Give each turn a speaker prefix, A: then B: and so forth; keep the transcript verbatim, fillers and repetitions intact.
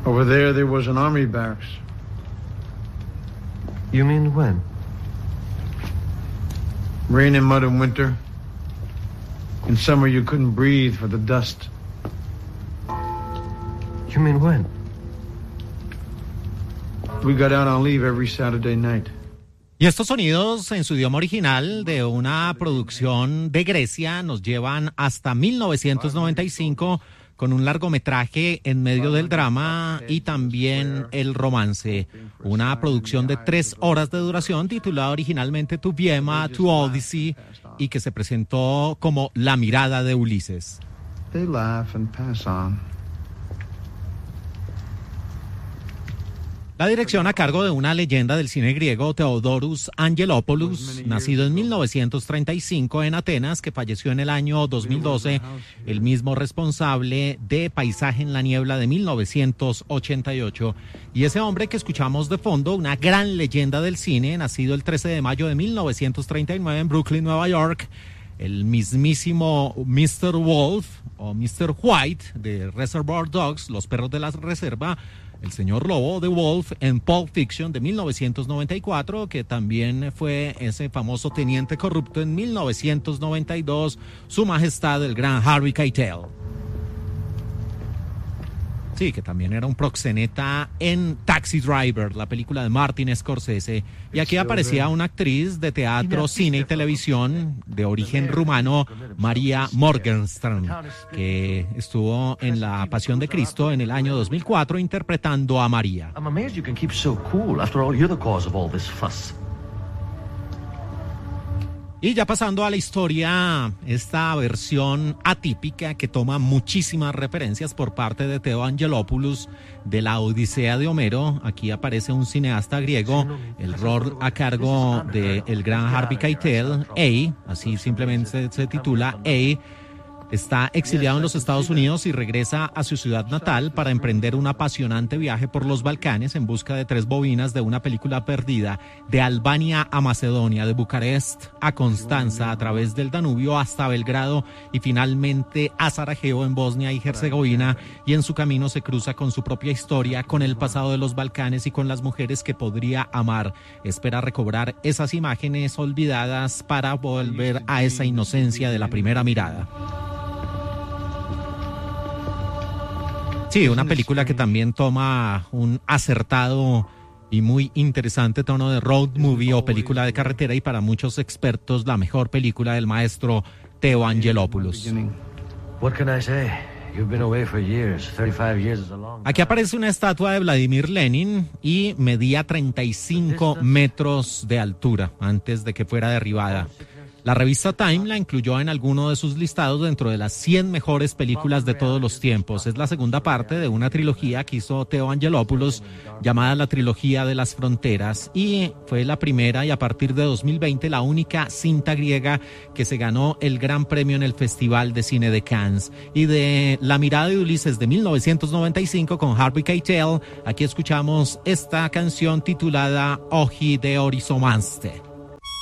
A: Over there, there was an army barracks.
B: You mean when?
A: Rain and mud in winter. In summer, you couldn't breathe for the dust.
B: You mean when?
A: We got out on leave every Saturday night.
C: Y estos sonidos en su idioma original de una producción de Grecia nos llevan hasta mil novecientos noventa y cinco con un largometraje en medio del drama y también el romance. Una producción de tres horas de duración titulada originalmente Tu Viema, Tu Odyssey y que se presentó como La mirada de Ulises.
A: They laugh and pass on.
C: La dirección a cargo de una leyenda del cine griego, Theodoros Angelopoulos, nacido en mil novecientos treinta y cinco en Atenas, que falleció en el año dos mil doce, el mismo responsable de Paisaje en la niebla de mil novecientos ochenta y ocho. Y ese hombre que escuchamos de fondo, una gran leyenda del cine, nacido el trece de mayo de mil novecientos treinta y nueve en Brooklyn, Nueva York, el mismísimo mister Wolf o mister White de Reservoir Dogs, Los perros de la reserva, el señor Lobo de Wolf en Pulp Fiction de mil novecientos noventa y cuatro, que también fue ese famoso teniente corrupto en mil novecientos noventa y dos, Su Majestad el gran Harvey Keitel. Sí, que también era un proxeneta en Taxi Driver, la película de Martin Scorsese. Y aquí aparecía una actriz de teatro, cine y televisión de origen rumano, María Morgenstern, que estuvo en La Pasión de Cristo en el año dos mil cuatro interpretando a María.
B: I'm amazed you can keep so cool. After all, you're the cause of all this fuss.
C: Y ya pasando a la historia, esta versión atípica que toma muchísimas referencias por parte de Theo Angelopoulos de la Odisea de Homero. Aquí aparece un cineasta griego, el rol a cargo del gran Harvey Keitel, A, así simplemente se, se titula A. Está exiliado en los Estados Unidos y regresa a su ciudad natal para emprender un apasionante viaje por los Balcanes en busca de tres bobinas de una película perdida, de Albania a Macedonia, de Bucarest a Constanza, a través del Danubio hasta Belgrado y finalmente a Sarajevo en Bosnia y Herzegovina, y en su camino se cruza con su propia historia, con el pasado de los Balcanes y con las mujeres que podría amar. Espera recobrar esas imágenes olvidadas para volver a esa inocencia de la primera mirada. Sí, una película que también toma un acertado y muy interesante tono de road movie o película de carretera, y para muchos expertos la mejor película del maestro Theo Angelopoulos. Aquí aparece una estatua de Vladimir Lenin y medía treinta y cinco metros de altura antes de que fuera derribada. La revista Time la incluyó en alguno de sus listados dentro de las cien mejores películas de todos los tiempos. Es la segunda parte de una trilogía que hizo Theo Angelopoulos llamada la Trilogía de las Fronteras, y fue la primera y a partir de dos mil veinte la única cinta griega que se ganó el gran premio en el Festival de Cine de Cannes. Y de La mirada de Ulises de mil novecientos noventa y cinco con Harvey Keitel, aquí escuchamos esta canción titulada Oji de Orizomaste.